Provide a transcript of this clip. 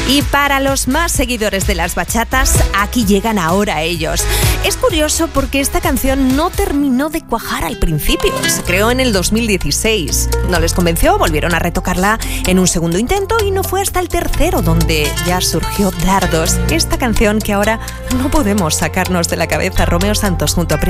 Y para los más seguidores de las bachatas, aquí llegan ahora ellos. Es curioso porque esta canción no terminó de cuajar al principio. Se creó en el 2016. No les convenció, volvieron a retocarla en un segundo intento y no fue hasta el tercero donde ya surgió Dardos. Esta canción que ahora no podemos sacarnos de la cabeza. Romeo Santos junto a